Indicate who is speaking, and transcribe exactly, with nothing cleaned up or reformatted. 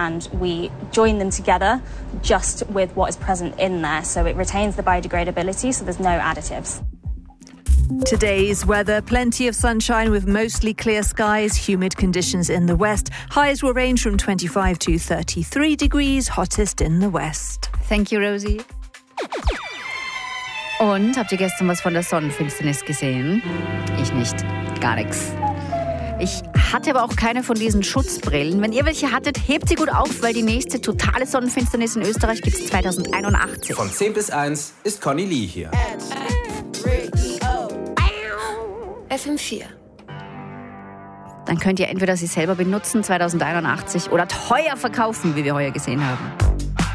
Speaker 1: and we join them together just with what is present in there. So it retains the biodegradability, so there's no additives.
Speaker 2: Today's weather, plenty of sunshine with mostly clear skies, humid conditions in the west. Highs will range from twenty-five to thirty-three degrees, hottest in the west.
Speaker 3: Thank you, Rosie. Und habt ihr gestern was von der Sonnenfinsternis gesehen? Ich nicht. Gar nichts. Ich hatte aber auch keine von diesen Schutzbrillen. Wenn ihr welche hattet, hebt sie gut auf, weil die nächste totale Sonnenfinsternis in Österreich gibt es zwanzig einundachtzig.
Speaker 4: Von zehn bis eins ist Conny Lee hier.
Speaker 5: F M vier.
Speaker 3: Dann könnt ihr entweder sie selber benutzen, zwanzig einundachtzig, oder teuer verkaufen, wie wir heuer gesehen haben.